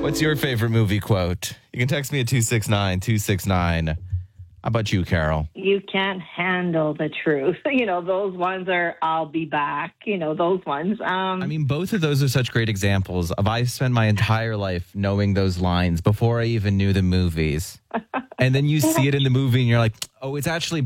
What's your favorite movie quote? You can text me at 269-269. How about you, Carol? You can't handle the truth. Those ones are, I'll be back. Those ones. I mean, both of those are such great examples of I spent my entire life knowing those lines before I even knew the movies. And then you see it in the movie and you're like, oh, it's actually